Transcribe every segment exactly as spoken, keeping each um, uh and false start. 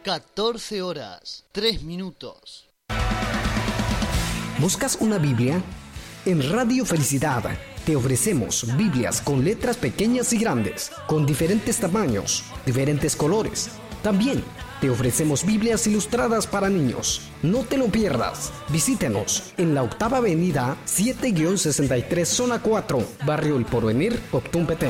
catorce horas, tres minutos. ¿Buscas una Biblia? En Radio Felicidad te ofrecemos Biblias con letras pequeñas y grandes, con diferentes tamaños, diferentes colores. También te ofrecemos Biblias ilustradas para niños. No te lo pierdas. Visítenos en la octava avenida siete sesenta y tres, zona cuatro, Barrio El Porvenir, Octún Petén.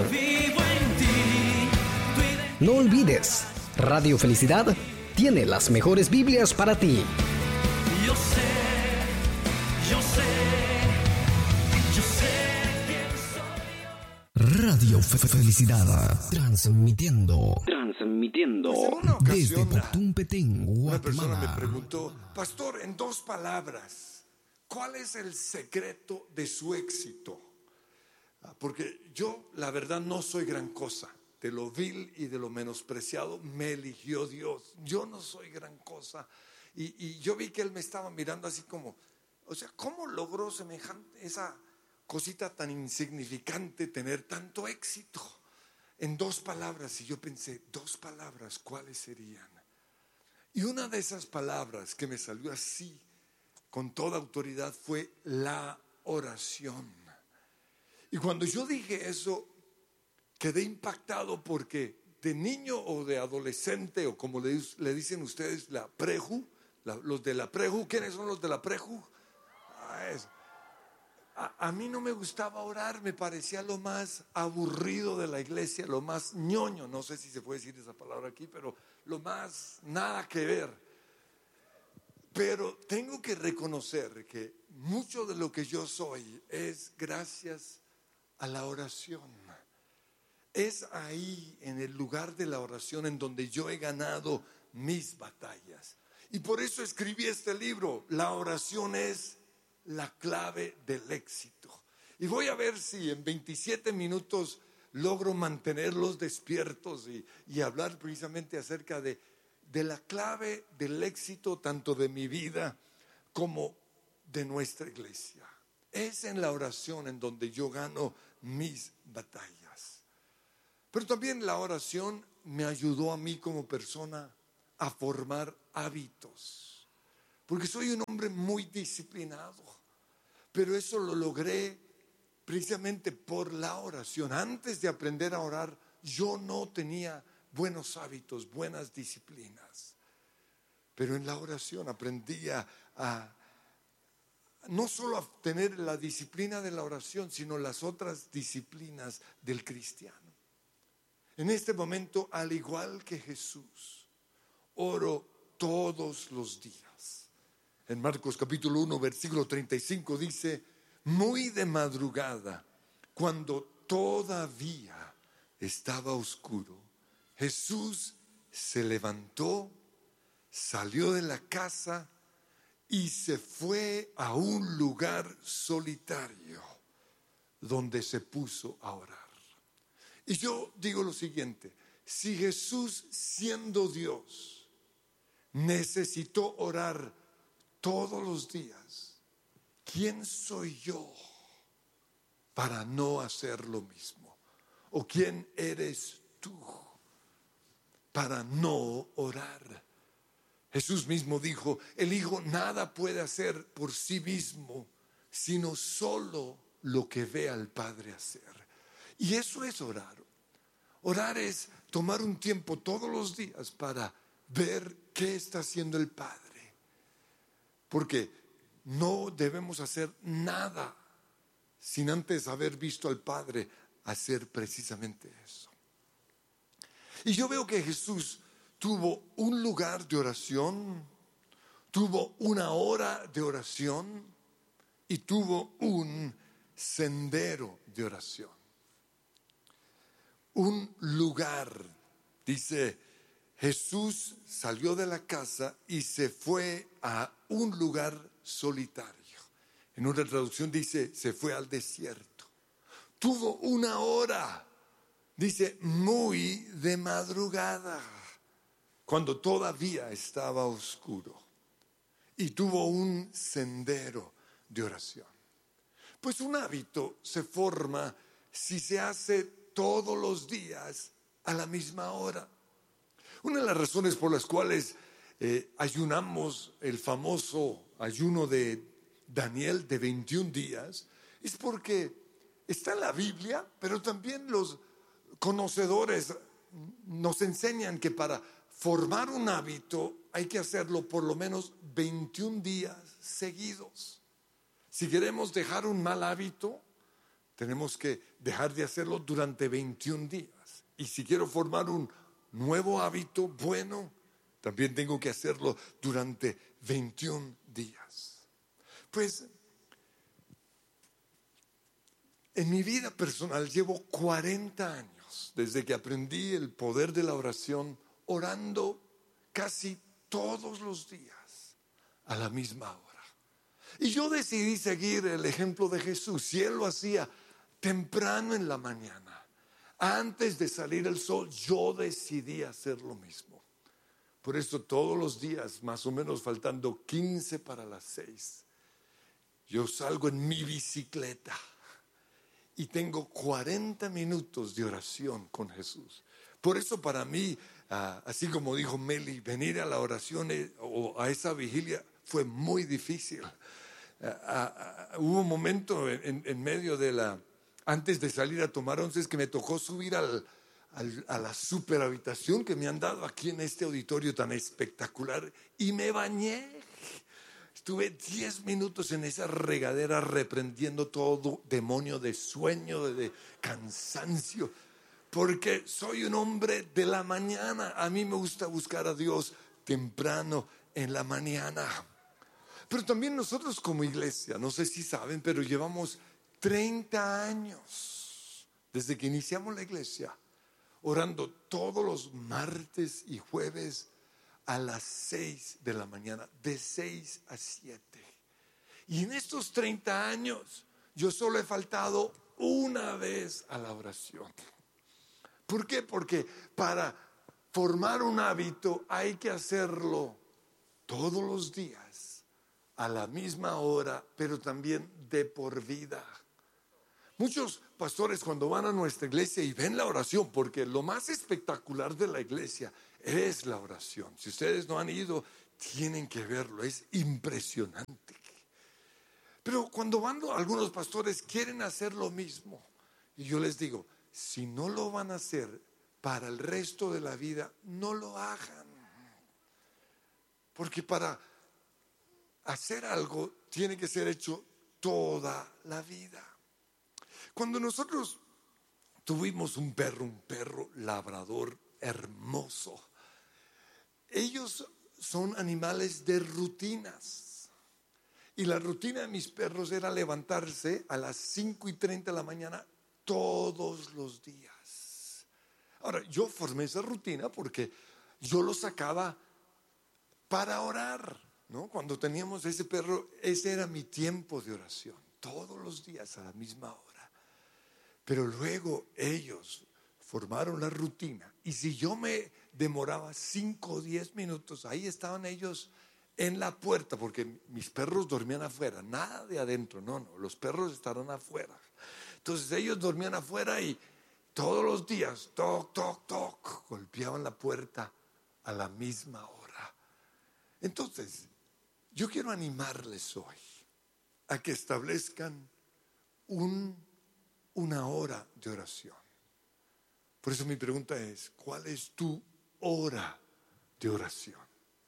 No olvides, Radio Felicidad tiene las mejores Biblias para ti. Yo sé, yo sé, yo sé quién soy. Radio Fe- Felicidad, transmitiendo, transmitiendo Pues en una desde ocasión, Octún Petén, una persona me Guatemala. preguntó: pastor, en dos palabras, ¿cuál es el secreto de su éxito? Ah, Porque yo, la verdad, no soy gran cosa. De lo vil y de lo menospreciado me eligió Dios. Yo no soy gran cosa. Y, y yo vi que él me estaba mirando así como, o sea, ¿cómo logró semejante, esa cosita tan insignificante, tener tanto éxito? En dos palabras. Y yo pensé, dos palabras, ¿cuáles serían? Y una de esas palabras que me salió así, con toda autoridad, fue la oración. Y cuando yo dije eso, quedé impactado, porque de niño o de adolescente, o como le, le dicen ustedes, la preju, la, los de la preju, ¿quiénes son los de la preju? Ah, es, a, a mí no me gustaba orar, me parecía lo más aburrido de la iglesia, lo más ñoño, no sé si se puede decir esa palabra aquí, pero lo más nada que ver. Pero tengo que reconocer que mucho de lo que yo soy es gracias a la oración. Es ahí, en el lugar de la oración, en donde yo he ganado mis batallas. Y por eso escribí este libro. La oración es la clave del éxito. Y voy a ver si en veintisiete minutos logro mantenerlos despiertos y, y hablar precisamente acerca de, de la clave del éxito, tanto de mi vida como de nuestra iglesia. Es en la oración en donde yo gano mis batallas. Pero también la oración me ayudó a mí como persona a formar hábitos, porque soy un hombre muy disciplinado, pero eso lo logré precisamente por la oración. Antes de aprender a orar, yo no tenía buenos hábitos, buenas disciplinas, pero en la oración aprendí a, a no solo a tener la disciplina de la oración, sino las otras disciplinas del cristiano. En este momento, al igual que Jesús, oro todos los días. En Marcos capítulo uno, versículo treinta y cinco dice: muy de madrugada, cuando todavía estaba oscuro, Jesús se levantó, salió de la casa y se fue a un lugar solitario donde se puso a orar. Y yo digo lo siguiente: si Jesús, siendo Dios, necesitó orar todos los días, ¿quién soy yo para no hacer lo mismo? ¿O quién eres tú para no orar? Jesús mismo dijo: el Hijo nada puede hacer por sí mismo, sino solo lo que ve al Padre hacer. Y eso es orar. Orar es tomar un tiempo todos los días para ver qué está haciendo el Padre. Porque no debemos hacer nada sin antes haber visto al Padre hacer precisamente eso. Y yo veo que Jesús tuvo un lugar de oración, tuvo una hora de oración y tuvo un sendero de oración. Un lugar, dice, Jesús salió de la casa y se fue a un lugar solitario. En una traducción dice, se fue al desierto. Tuvo una hora, dice, muy de madrugada, cuando todavía estaba oscuro. Y tuvo un sendero de oración. Pues un hábito se forma si se hace todos los días a la misma hora. Una de las razones por las cuales eh, ayunamos el famoso ayuno de Daniel de veintiún días, es porque está en la Biblia, pero también los conocedores nos enseñan que para formar un hábito hay que hacerlo por lo menos veintiún días seguidos. Si queremos dejar un mal hábito, tenemos que dejar de hacerlo durante veintiún días. Y si quiero formar un nuevo hábito bueno, también tengo que hacerlo durante veintiún días. Pues en mi vida personal llevo cuarenta años desde que aprendí el poder de la oración, orando casi todos los días a la misma hora. Y yo decidí seguir el ejemplo de Jesús. Si Él lo hacía temprano en la mañana, antes de salir el sol, yo decidí hacer lo mismo. Por eso todos los días, más o menos faltando quince para las seis, yo salgo en mi bicicleta y tengo cuarenta minutos de oración con Jesús. Por eso para mí, uh, así como dijo Meli, venir a la oración eh, o a esa vigilia fue muy difícil. Uh, uh, uh, hubo un momento en, en medio de la, antes de salir a tomar onces, que me tocó subir al, al, a la superhabitación que me han dado aquí en este auditorio tan espectacular y me bañé. Estuve diez minutos en esa regadera reprendiendo todo demonio de sueño, de, de cansancio, porque soy un hombre de la mañana. A mí me gusta buscar a Dios temprano en la mañana. Pero también nosotros como iglesia, no sé si saben, pero llevamos treinta años desde que iniciamos la iglesia, orando todos los martes y jueves a las seis de la mañana, de seis a siete. Y en estos treinta años yo solo he faltado una vez a la oración. ¿Por qué? Porque para formar un hábito hay que hacerlo todos los días, a la misma hora, pero también de por vida. Muchos pastores cuando van a nuestra iglesia y ven la oración, porque lo más espectacular de la iglesia es la oración. Si ustedes no han ido, tienen que verlo, es impresionante. Pero cuando van algunos pastores quieren hacer lo mismo, y yo les digo, si no lo van a hacer para el resto de la vida, no lo hagan. Porque para hacer algo tiene que ser hecho toda la vida. Cuando nosotros tuvimos un perro, un perro labrador hermoso, ellos son animales de rutinas. Y la rutina de mis perros era levantarse a las cinco y treinta de la mañana todos los días. Ahora, yo formé esa rutina porque yo lo sacaba para orar, ¿no? Cuando teníamos ese perro, ese era mi tiempo de oración, todos los días a la misma hora. Pero luego ellos formaron la rutina, y si yo me demoraba cinco o diez minutos, ahí estaban ellos en la puerta, porque mis perros dormían afuera, nada de adentro, no, no, los perros estaban afuera. Entonces ellos dormían afuera y todos los días, toc, toc, toc, golpeaban la puerta a la misma hora. Entonces, yo quiero animarles hoy a que establezcan un, una hora de oración. Por eso mi pregunta es, ¿cuál es tu hora de oración?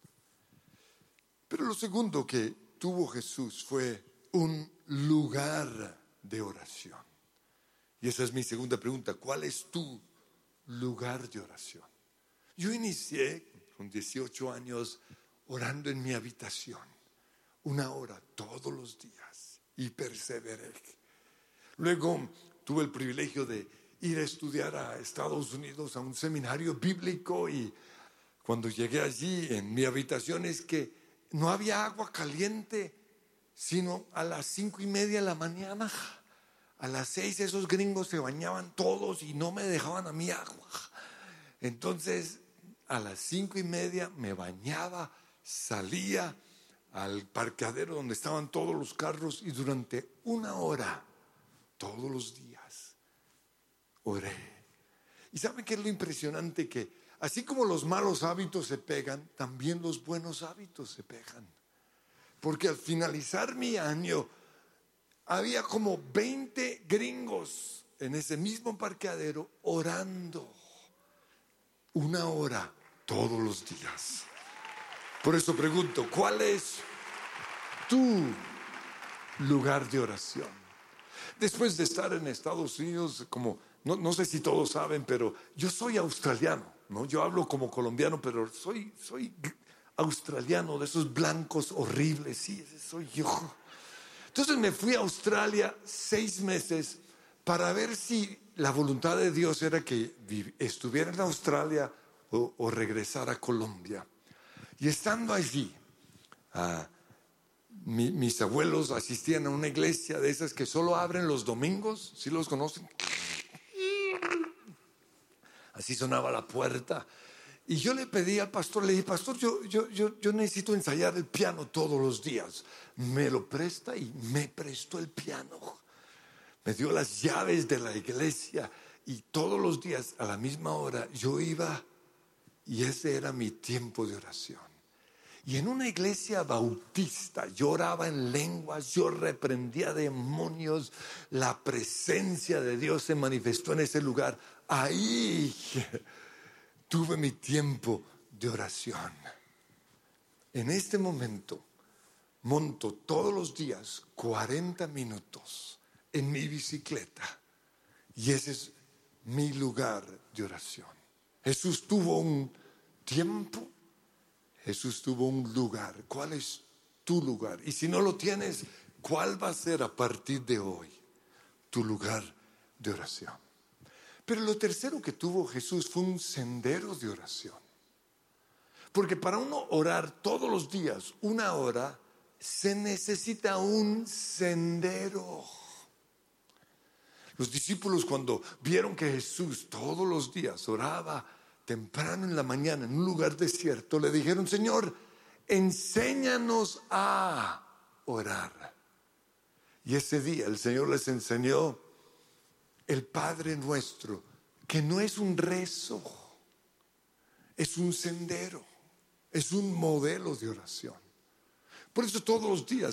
Pero lo segundo que tuvo Jesús fue un lugar de oración. Y esa es mi segunda pregunta, ¿cuál es tu lugar de oración? Yo inicié con dieciocho años orando en mi habitación, una hora todos los días, y perseveré. Luego tuve el privilegio de ir a estudiar a Estados Unidos a un seminario bíblico, y cuando llegué allí en mi habitación es que no había agua caliente sino a las cinco y media de la mañana. A las seis esos gringos se bañaban todos y no me dejaban a mí agua. Entonces a las cinco y media me bañaba, salía al parqueadero donde estaban todos los carros y durante una hora todos los días oré. ¿Y saben qué es lo impresionante? Que así como los malos hábitos se pegan, también los buenos hábitos se pegan. Porque al finalizar mi año, había como veinte gringos en ese mismo parqueadero orando una hora todos los días. Por eso pregunto, ¿cuál es tu lugar de oración? Después de estar en Estados Unidos, como no, no sé si todos saben, pero yo soy australiano, ¿no? Yo hablo como colombiano, pero soy, soy australiano, de esos blancos horribles, sí, ese soy yo. Entonces me fui a Australia seis meses para ver si la voluntad de Dios era que estuviera en Australia o, o regresara a Colombia. Y estando allí, uh, mi, mis abuelos asistían a una iglesia de esas que solo abren los domingos, ¿sí los conocen? Así sonaba la puerta. Y yo le pedí al pastor, le dije, pastor, yo, yo, yo, yo necesito ensayar el piano todos los días. Me lo presta y me prestó el piano. Me dio las llaves de la iglesia y todos los días a la misma hora yo iba y ese era mi tiempo de oración. Y en una iglesia bautista yo oraba en lenguas, yo reprendía demonios, la presencia de Dios se manifestó en ese lugar. Ahí tuve mi tiempo de oración. En este momento monto todos los días cuarenta minutos en mi bicicleta y ese es mi lugar de oración. Jesús tuvo un tiempo, Jesús tuvo un lugar. ¿Cuál es tu lugar? Y si no lo tienes, ¿cuál va a ser a partir de hoy tu lugar de oración? Pero lo tercero que tuvo Jesús fue un sendero de oración. Porque para uno orar todos los días una hora, se necesita un sendero. Los discípulos, cuando vieron que Jesús todos los días oraba temprano en la mañana en un lugar desierto, le dijeron, Señor, enséñanos a orar. Y ese día el Señor les enseñó el Padre Nuestro, que no es un rezo, es un sendero, es un modelo de oración. Por eso todos los días